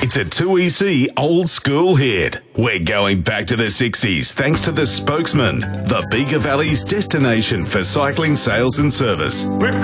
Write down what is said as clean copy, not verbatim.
It's a 2EC old school hit. We're going back to the 60s thanks to the Spokesman, the Bega Valley's destination for cycling sales and service. We're